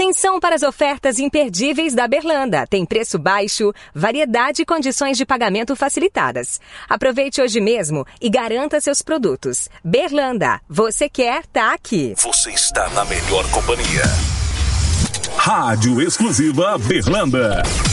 Atenção para as ofertas imperdíveis da Berlanda. Tem preço baixo, variedade e condições de pagamento facilitadas. Aproveite hoje mesmo e garanta seus produtos. Berlanda, você quer, tá aqui. Você está na melhor companhia. Rádio exclusiva Berlanda.